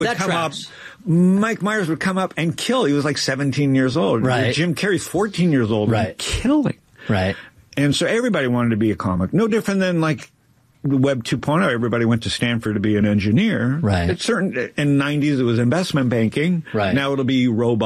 That come tracks. up. Mike Myers would come up and kill. He was like 17 years old. Right. Jim Carrey's 14 years old. Right. And killing. Right. And so everybody wanted to be a comic. No different than like the Web 2.0. Everybody went to Stanford to be an engineer. Right. In the 90s, it was investment banking. Right. Now it'll be robots.